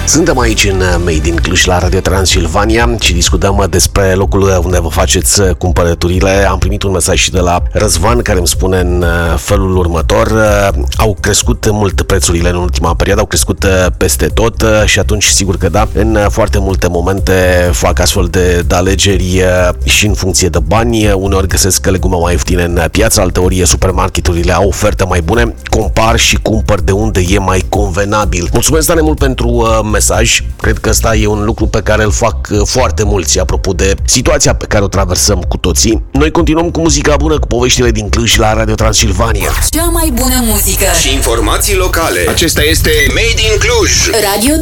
Suntem aici în Made in Cluj la Radio Transilvania și discutăm despre locul unde vă faceți cumpărăturile. Am primit un mesaj și de la Răzvan care îmi spune în felul următor: au crescut mult prețurile în ultima perioadă, au crescut peste tot și atunci sigur că da, în foarte multe momente fac astfel de alegeri și în funcție de bani. Uneori găsesc legume mai ieftine în piață, alteori supermarketurile au oferte mai bune, compar și cumpăr de unde e mai convenabil. Mulțumesc tare mult pentru mesaj. Cred că ăsta e un lucru pe care îl fac foarte mulți, apropo de situația pe care o traversăm cu toții. Noi continuăm cu muzica bună, cu poveștile din Cluj la Radio Transilvania. Cea mai bună muzică și informații locale. Acesta este Made in Cluj. Radio